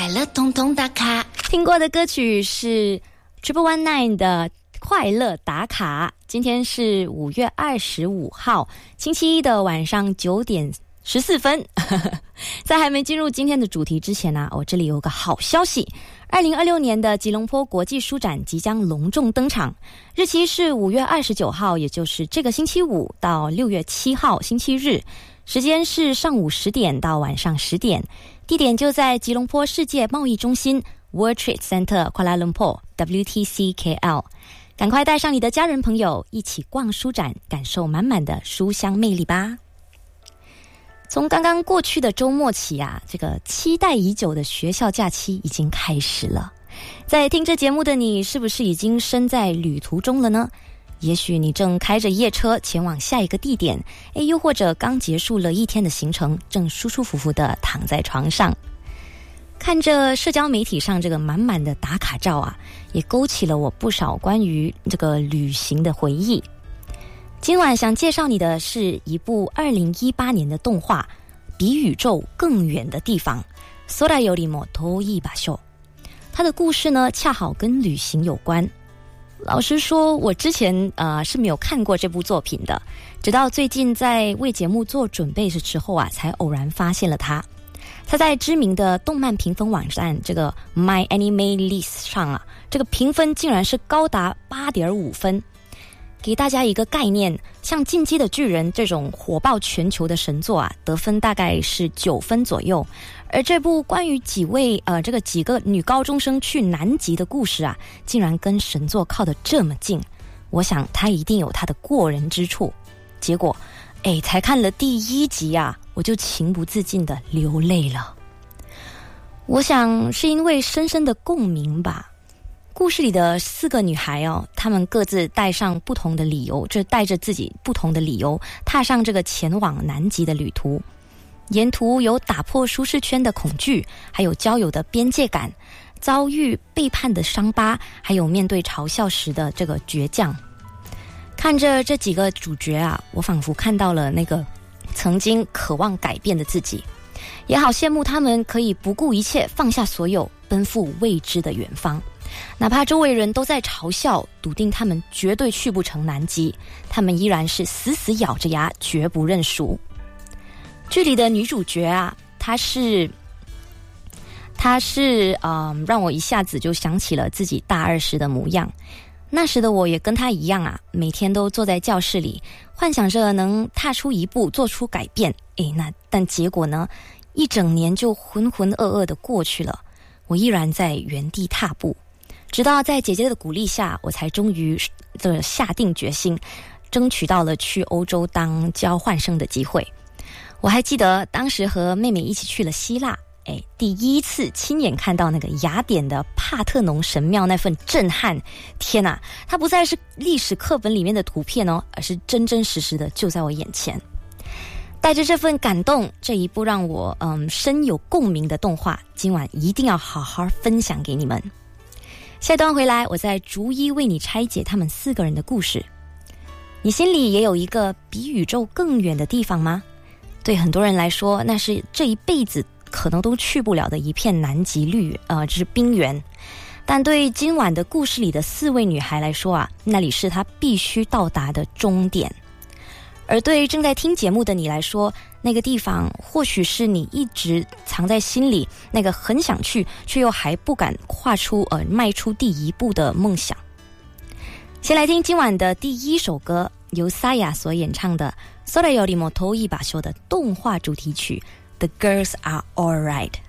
快乐统统打卡。 听过的歌曲是 Triple19 的快乐打卡。今天是5月25号星期一的晚上9点14分在还没进入今天的主题之前呢，我这里有个好消息。2026年的吉隆坡国际书展即将隆重登场，日期是5月29号，也就是这个星期五到6月7号星期日，时间是上午10点到晚上10点，地点就在吉隆坡世界贸易中心 World Trade Center Kuala Lumpur WTC KL。 赶快带上你的家人朋友一起逛书展，感受满满的书香魅力吧。从刚刚过去的周末起啊，这个期待已久的学校假期已经开始了。在听这节目的你，是不是已经身在旅途中了呢？也许你正开着夜车前往下一个地点，又或者刚结束了一天的行程，正舒舒服服地躺在床上。看着社交媒体上这个满满的打卡照啊，也勾起了我不少关于这个旅行的回忆。今晚想介绍你的是一部2018年的动画《比宇宙更远的地方》空よりも遠い場所。它的故事呢，恰好跟旅行有关。老实说，我之前是没有看过这部作品的，直到最近在为节目做准备的时候啊，才偶然发现了它。它在知名的动漫评分网站这个 My Anime List 上啊，这个评分竟然是高达 8.5 分。给大家一个概念，像《进击的巨人》这种火爆全球的神作啊，得分大概是9分左右。而这部关于几个女高中生去南极的故事啊，竟然跟神作靠得这么近，我想它一定有它的过人之处。结果才看了第1集啊，我就情不自禁地流泪了。我想是因为深深的共鸣吧。故事里的4个女孩她们各自带上不同的理由，就带着自己不同的理由，踏上这个前往南极的旅途。沿途有打破舒适圈的恐惧，还有交友的边界感，遭遇背叛的伤疤，还有面对嘲笑时的这个倔强。看着这几个主角啊，我仿佛看到了那个曾经渴望改变的自己，也好羡慕他们可以不顾一切放下所有，奔赴未知的远方。哪怕周围人都在嘲笑，笃定他们绝对去不成南极，他们依然是死死咬着牙，绝不认输。剧里的女主角啊，她是让我一下子就想起了自己大2时的模样。那时的我也跟她一样啊，每天都坐在教室里，幻想着能踏出一步，做出改变。但结果呢，一整年就浑浑噩噩的过去了，我依然在原地踏步。直到在姐姐的鼓励下，我才终于下定决心，争取到了去欧洲当交换生的机会。我还记得当时和妹妹一起去了希腊，第一次亲眼看到那个雅典的帕特农神庙，那份震撼，天哪，它不再是历史课本里面的图片而是真真实实的就在我眼前。带着这份感动，这一部让我深有共鸣的动画，今晚一定要好好分享给你们。下段回来，我再逐一为你拆解他们4个人的故事。你心里也有一个比宇宙更远的地方吗？对很多人来说，那是这一辈子可能都去不了的一片南极就是冰原。但对今晚的故事里的4位女孩来说啊，那里是她必须到达的终点。而对正在听节目的你来说，那个地方或许是你一直藏在心里那个很想去却又还不敢迈出第一步的梦想。先来听今晚的第1首歌，由 Saya 所演唱的空よりも遠い場所的动画主题曲 The Girls Are Alright。